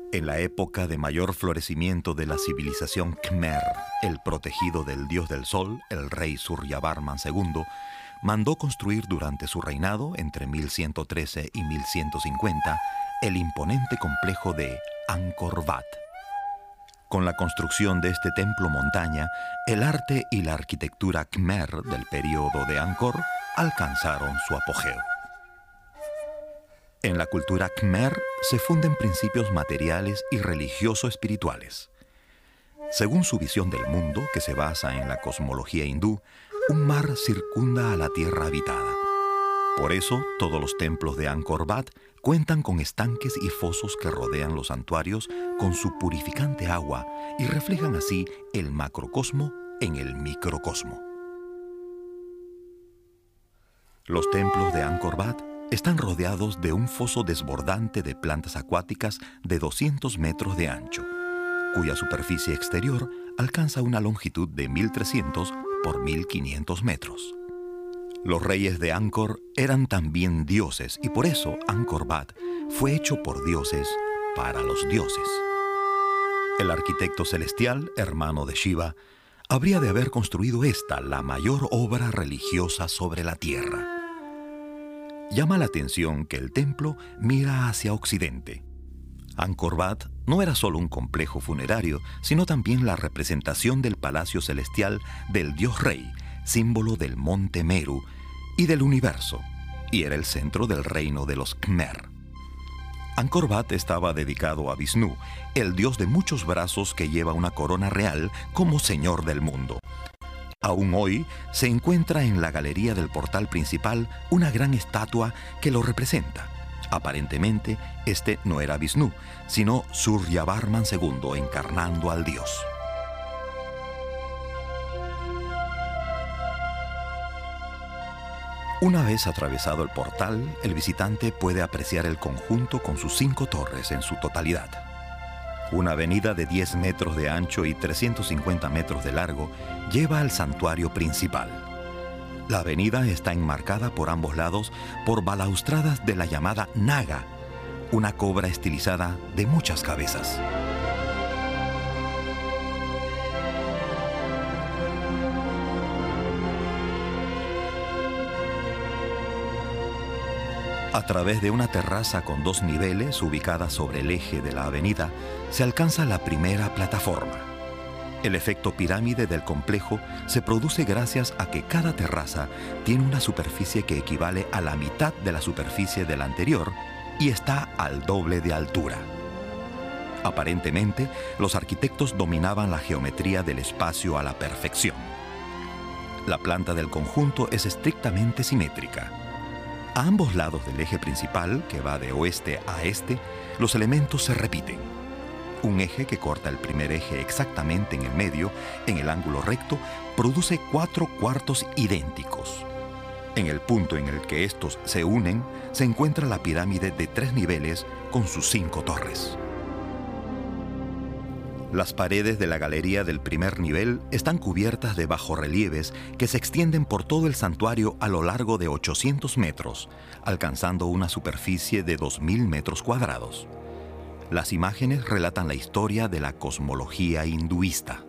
En la época de mayor florecimiento de la civilización Khmer, el protegido del dios del sol, el rey Suryavarman II, mandó construir durante su reinado, entre 1113 y 1150, el imponente complejo de Angkor Wat. Con la construcción de este templo montaña, el arte y la arquitectura Khmer del período de Angkor alcanzaron su apogeo. En la cultura Khmer se funden principios materiales y religioso-espirituales. Según su visión del mundo, que se basa en la cosmología hindú, un mar circunda a la tierra habitada. Por eso, todos los templos de Angkor Wat cuentan con estanques y fosos que rodean los santuarios con su purificante agua y reflejan así el macrocosmo en el microcosmo. Los templos de Angkor Wat están rodeados de un foso desbordante de plantas acuáticas de 200 metros de ancho, cuya superficie exterior alcanza una longitud de 1.300 por 1.500 metros. Los reyes de Angkor eran también dioses y por eso Angkor Wat fue hecho por dioses para los dioses. El arquitecto celestial, hermano de Shiva, habría de haber construido esta, la mayor obra religiosa sobre la tierra. Llama la atención que el templo mira hacia occidente. Angkor Wat no era solo un complejo funerario, sino también la representación del palacio celestial del dios rey, símbolo del monte Meru y del universo, y era el centro del reino de los Khmer. Angkor Wat estaba dedicado a Vishnu, el dios de muchos brazos que lleva una corona real como señor del mundo. Aún hoy se encuentra en la galería del portal principal una gran estatua que lo representa. Aparentemente, este no era Vishnu, sino Suryavarman II encarnando al dios. Una vez atravesado el portal, el visitante puede apreciar el conjunto con sus 5 torres en su totalidad. Una avenida de 10 metros de ancho y 350 metros de largo lleva al santuario principal. La avenida está enmarcada por ambos lados por balaustradas de la llamada Naga, una cobra estilizada de muchas cabezas. A través de una terraza con 2 niveles ubicada sobre el eje de la avenida, se alcanza la primera plataforma. El efecto pirámide del complejo se produce gracias a que cada terraza tiene una superficie que equivale a la mitad de la superficie de la anterior y está al doble de altura. Aparentemente, los arquitectos dominaban la geometría del espacio a la perfección. La planta del conjunto es estrictamente simétrica. A ambos lados del eje principal, que va de oeste a este, los elementos se repiten. Un eje que corta el primer eje exactamente en el medio, en el ángulo recto, produce 4 cuartos idénticos. En el punto en el que estos se unen, se encuentra la pirámide de 3 niveles con sus 5 torres. Las paredes de la galería del primer nivel están cubiertas de bajorrelieves que se extienden por todo el santuario a lo largo de 800 metros, alcanzando una superficie de 2.000 metros cuadrados. Las imágenes relatan la historia de la cosmología hinduista.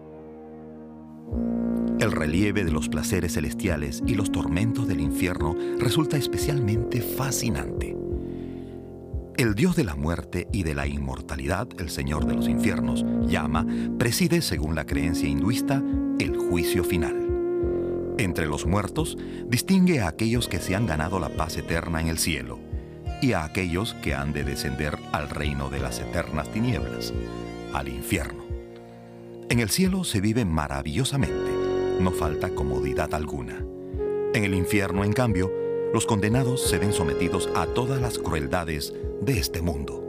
El relieve de los placeres celestiales y los tormentos del infierno resulta especialmente fascinante. El dios de la muerte y de la inmortalidad, el señor de los infiernos, Yama, preside, según la creencia hinduista, el juicio final. Entre los muertos, distingue a aquellos que se han ganado la paz eterna en el cielo y a aquellos que han de descender al reino de las eternas tinieblas, al infierno. En el cielo se vive maravillosamente, no falta comodidad alguna. En el infierno, en cambio, los condenados se ven sometidos a todas las crueldades de este mundo.